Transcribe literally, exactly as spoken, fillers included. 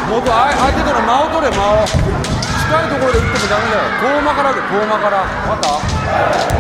もっと相相手との間を取れ間を近いところで打ってもダメだよ遠間からで遠間から分かった